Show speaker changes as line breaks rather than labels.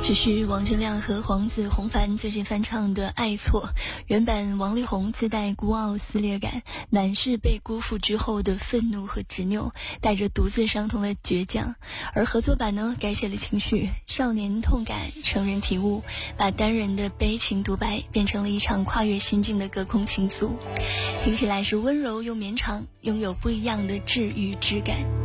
这是王铮亮和黄子弘凡最近翻唱的《爱错》，原版王力宏自带孤傲撕裂感，满是被辜负之后的愤怒和执拗，带着独自伤痛的倔强。而合作版呢，改写了情绪，少年痛感，成人体悟，把单人的悲情独白变成了一场跨越心境的隔空倾诉，听起来是温柔又绵长，拥有不一样的治愈之感。